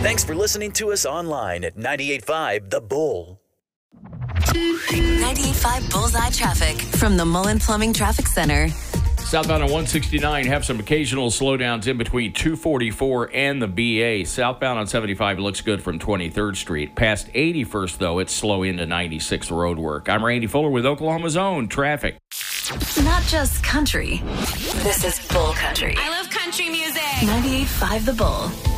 Thanks for listening to us online at 98.5 The Bull. 98.5 Bullseye Traffic from the Mullen Plumbing Traffic Center. Southbound on 169 have some occasional slowdowns in between 244 and the BA. Southbound on 75 looks good from 23rd Street. Past 81st, though, it's slow into 96th road work. I'm Randy Fuller with Oklahoma's Own Traffic. Not just country. This is Bull Country. I love country music. 98.5 The Bull.